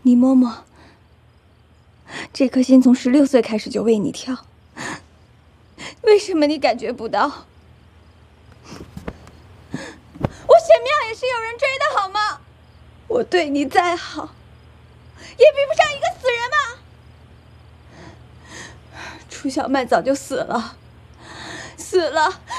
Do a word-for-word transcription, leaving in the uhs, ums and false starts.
你摸摸，这颗心从十六岁开始就为你跳，为什么你感觉不到？我玄妙也是有人追的好吗？我对你再好，也比不上一个死人嘛。楚小曼早就死了，死了，